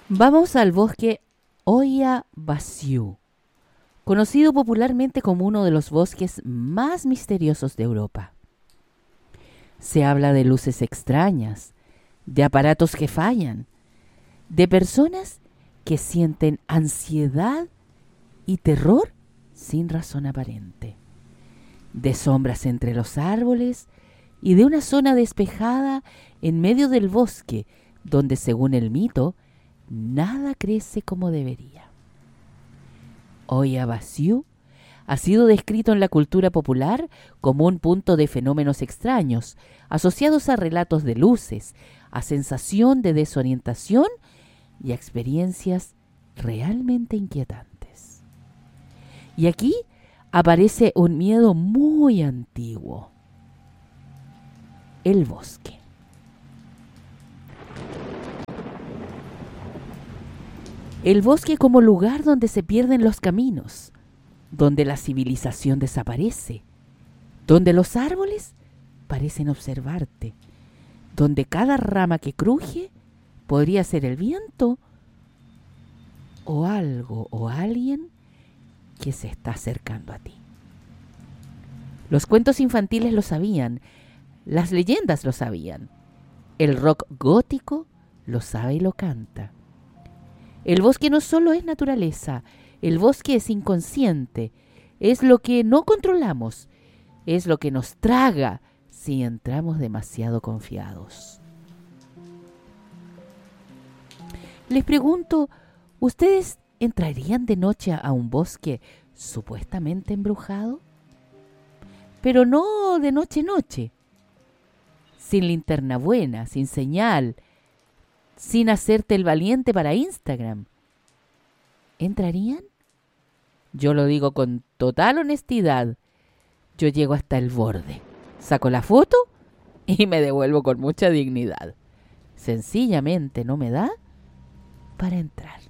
Vamos al bosque Oya-Basiu, conocido popularmente como uno de los bosques más misteriosos de Europa. Se habla de luces extrañas, de aparatos que fallan, de personas que sienten ansiedad y terror sin razón aparente, de sombras entre los árboles y de una zona despejada en medio del bosque donde, según el mito, nada crece como debería. Oya-Basiu ha sido descrito en la cultura popular como un punto de fenómenos extraños, asociados a relatos de luces, a sensación de desorientación y a experiencias realmente inquietantes. Y aquí aparece un miedo muy antiguo: el bosque. El bosque como lugar donde se pierden los caminos, donde la civilización desaparece, donde los árboles parecen observarte, donde cada rama que cruje podría ser el viento o algo o alguien que se está acercando a ti. Los cuentos infantiles lo sabían, las leyendas lo sabían, el rock gótico lo sabe y lo canta. El bosque no solo es naturaleza, el bosque es inconsciente, es lo que no controlamos, es lo que nos traga si entramos demasiado confiados. Les pregunto, ¿ustedes entrarían de noche a un bosque supuestamente embrujado? Pero no de noche, sin linterna buena, sin señal, sin hacerte el valiente para Instagram. ¿Entrarían? Yo lo digo con total honestidad. Yo llego hasta el borde, saco la foto y me devuelvo con mucha dignidad. Sencillamente no me da para entrar.